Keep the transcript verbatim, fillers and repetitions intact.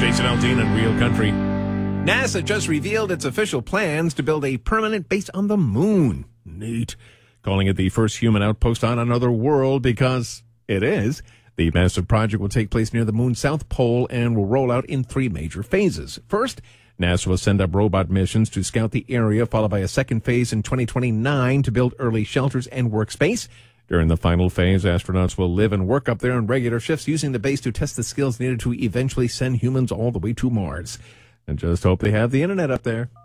Jason Aldean and Real Country. NASA just revealed its official plans to build a permanent base on the moon. Neat. Calling it the first human outpost on another world because it is. The massive project will take place near the moon's south pole and will roll out in three major phases. First, NASA will send up robot missions to scout the area, followed by a second phase in twenty twenty-nine to build early shelters and workspace. During the final phase, astronauts will live and work up there in regular shifts, using the base to test the skills needed to eventually send humans all the way to Mars. And just hope they have the internet up there.